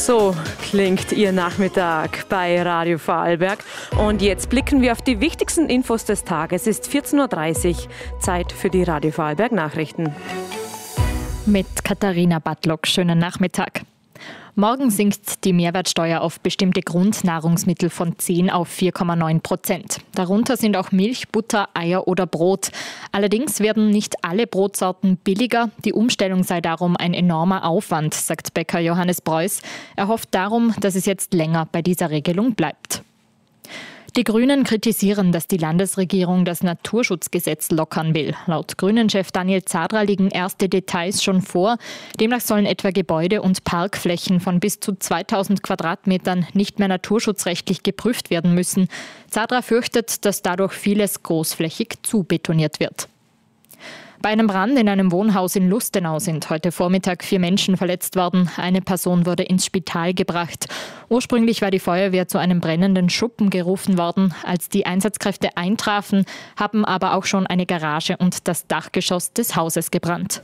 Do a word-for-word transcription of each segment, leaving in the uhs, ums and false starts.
So klingt Ihr Nachmittag bei Radio Vorarlberg. Und jetzt blicken wir auf die wichtigsten Infos des Tages. Es ist vierzehn Uhr dreißig, Zeit für die Radio Vorarlberg Nachrichten. Mit Katharina Badlock, schönen Nachmittag. Morgen sinkt die Mehrwertsteuer auf bestimmte Grundnahrungsmittel von zehn auf vier Komma neun Prozent. Darunter sind auch Milch, Butter, Eier oder Brot. Allerdings werden nicht alle Brotsorten billiger. Die Umstellung sei darum ein enormer Aufwand, sagt Bäcker Johannes Preuß. Er hofft darum, dass es jetzt länger bei dieser Regelung bleibt. Die Grünen kritisieren, dass die Landesregierung das Naturschutzgesetz lockern will. Laut Grünen-Chef Daniel Zadra liegen erste Details schon vor. Demnach sollen etwa Gebäude und Parkflächen von bis zu zweitausend Quadratmetern nicht mehr naturschutzrechtlich geprüft werden müssen. Zadra fürchtet, dass dadurch vieles großflächig zubetoniert wird. Bei einem Brand in einem Wohnhaus in Lustenau sind heute Vormittag vier Menschen verletzt worden. Eine Person wurde ins Spital gebracht. Ursprünglich war die Feuerwehr zu einem brennenden Schuppen gerufen worden. Als die Einsatzkräfte eintrafen, haben aber auch schon eine Garage und das Dachgeschoss des Hauses gebrannt.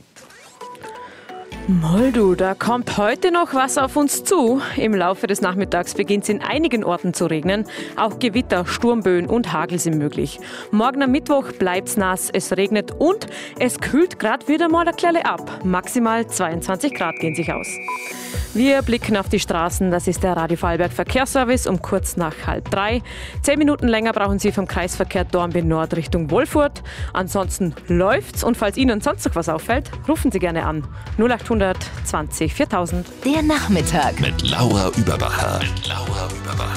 Moldu, da kommt heute noch was auf uns zu. Im Laufe des Nachmittags beginnt es in einigen Orten zu regnen. Auch Gewitter, Sturmböen und Hagel sind möglich. Morgen am Mittwoch bleibt's nass, es regnet und es kühlt gerade wieder mal ein kleines ab. Maximal zweiundzwanzig Grad gehen sich aus. Wir blicken auf die Straßen. Das ist der Radio Vorarlberg Verkehrsservice um kurz nach halb drei. Zehn Minuten länger brauchen Sie vom Kreisverkehr Dornbirn Nord Richtung Wolfurt. Ansonsten läuft's und falls Ihnen sonst noch was auffällt, rufen Sie gerne an. null achthundert zwanzig viertausend. Der Nachmittag mit Laura Überbacher. Mit Laura Überbacher.